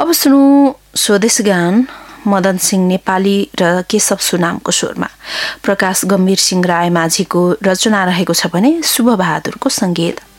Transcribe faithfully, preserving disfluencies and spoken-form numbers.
अब सुनौ स्वदेश गान मदन सिंह नेपाली र केशव सुनामको स्वरमा। प्रकाश गम्भीर सिंह राय माझीको रचना रहेको छ भने शुभ बहादुरको संगीत।